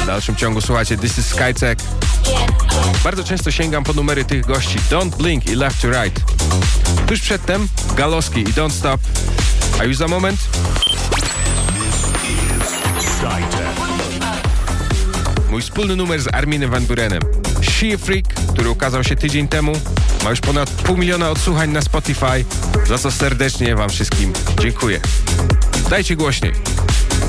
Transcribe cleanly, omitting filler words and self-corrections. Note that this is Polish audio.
dalszym ciągu słuchacie This is Skytech. Bardzo często sięgam po numery tych gości Don't Blink i Left to Right. Tuż przedtem Galowski i Don't Stop. A już za moment mój wspólny numer z Arminem van Burenem. She a Freak, który ukazał się tydzień temu. Ma już ponad 500 000 odsłuchań na Spotify, za co serdecznie wam wszystkim dziękuję. Dajcie głośniej.